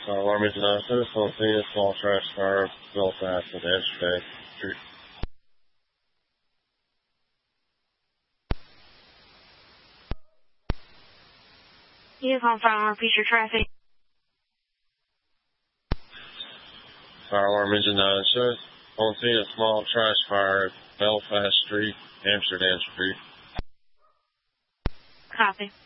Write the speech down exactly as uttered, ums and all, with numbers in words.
So alarm engine nine, service on scene, small trash fire, Belfast at Amsterdam Street. Uniform five, repeat your traffic. Fire alarm engine nine, service on scene, a small trash fire, Belfast Street, Amsterdam Street. Copy.